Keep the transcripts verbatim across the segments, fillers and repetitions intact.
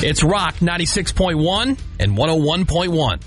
It's Rock ninety-six point one and one oh one point one.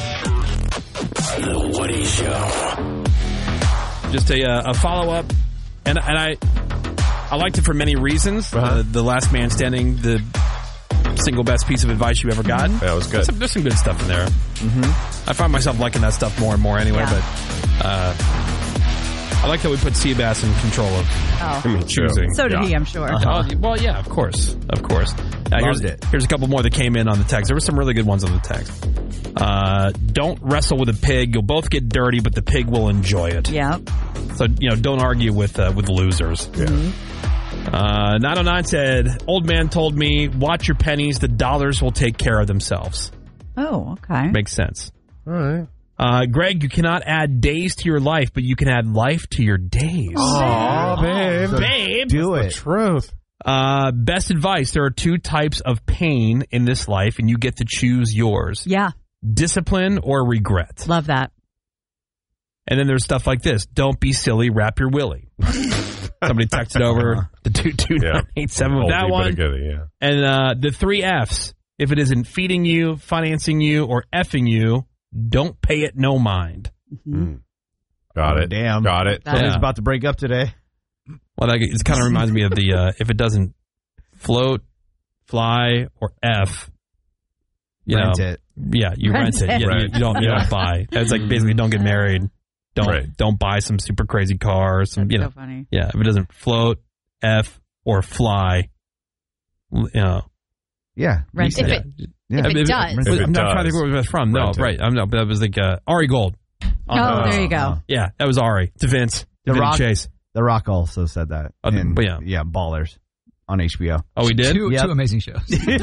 The Woody Show. Just a, uh, a follow-up, and, and I I liked it for many reasons. Uh-huh. Uh, the Last Man Standing, the single best piece of advice you ever got. Yeah, it was good. There's some, there's some good stuff in there. Mm-hmm. I find myself liking that stuff more and more anyway, Yeah. but uh, I like that we put Seabass in control of Oh. Me too. choosing. So did Yeah. he, I'm sure. Oh, well, yeah, of course. Of course. Uh, here's, Loved it. here's a couple more that came in on the text. There were some really good ones on the text. Uh, don't wrestle with a pig. You'll both get dirty, but the pig will enjoy it. Yeah. So, you know, don't argue with uh, with losers. Yeah. Uh, nine oh nine said, old man told me, watch your pennies. The dollars will take care of themselves. Oh, okay. Makes sense. All right. Uh, Greg, you cannot add days to your life, but you can add life to your days. Oh, babe. Babe. Do The it. truth. Uh, best advice. There are two types of pain in this life, and you get to choose yours. Yeah. Discipline or regret. Love that. And then there's stuff like this. Don't be silly, wrap your willy. Somebody texted over the two two nine eight seven with that Oldie but a one. goodie, yeah. And uh, the three F's. If it isn't feeding you, financing you, or effing you, don't pay it no mind. Mm. Got Oh, it. damn. Got it. That- Somebody's Yeah. about to break up today. Well, that, it kind of reminds me of the, uh, if it doesn't float, fly, or F, you Rent know, it. yeah, you rent, Rent it. it. Yeah, Right. you, you don't, you Yeah. don't buy. It's like basically don't get married. Don't, Right. don't buy some super crazy car or some, That's you so know, funny. yeah, if it doesn't float, F, or fly, you know. Yeah. Rent You it. said If Yeah. If it I mean, does. I'm If it not trying to does. think where it was from. No, Rent it. right. I'm no, but that was like uh, Ari Gold. Oh, there you go. Yeah, that was Ari. To Vince. To The Vinny Rock- Chase. The Rock also said that. Oh, in, but yeah. yeah, Ballers on H B O. Oh, we did? Two, Yep. two amazing shows.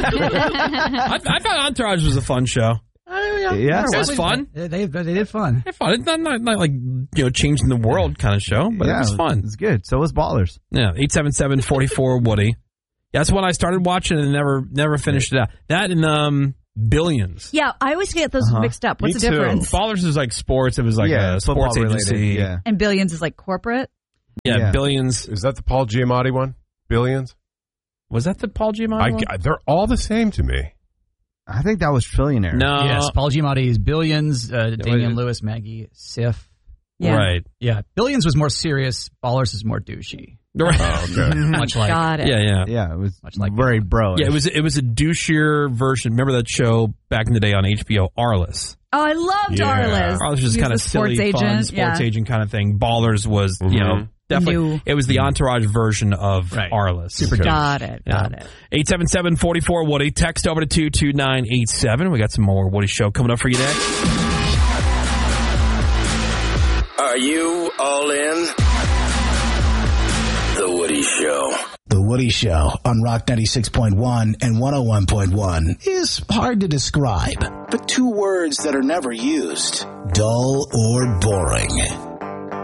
I, I thought Entourage was a fun show. Yeah. It was fun. They, they, they did fun. It's fun. It's not, not, not like, you know, changing the world kind of show, but yeah, it was fun. It's good. So was Ballers. Yeah, eight seven seven, four four, Woody. That's what I started watching and never never finished it out. That and um, Billions. Yeah, I always get those Uh-huh. mixed up. What's Me the too. difference? Ballers is like sports. It was like yeah, a sports football agency. related. Yeah. And Billions is like corporate. Yeah, Yeah. Billions. Is that the Paul Giamatti one? Billions? Was that the Paul Giamatti I, one? I- they're all the same to me. I think that was Trillionaire. No. yes, Paul Giamatti's Billions, uh, Damian wait. Lewis, Maggie, Sif. Yeah. Right. Yeah, Billions was more serious. Ballers is more douchey. Right. Oh, okay. Much like Got it. Yeah, yeah. Yeah, it was Much like very bro. Yeah, it was it was a douchier version. Remember that show back in the day on H B O, Arliss? Oh, I loved Yeah. Arliss. Arliss was just He kind of the sports silly, fun, agent. sports yeah. agent kind of thing. Ballers was, you know, Mhm. definitely, New. it was the Entourage version of Right. Arliss. Super Got it. Yeah. Got it. eight seven seven, four four, Woody. Text over to two two nine eight seven. We got some more Woody Show coming up for you next. Are you all in? The Woody Show. The Woody Show on Rock ninety-six point one and one oh one point one is hard to describe, but two words that are never used, dull or boring.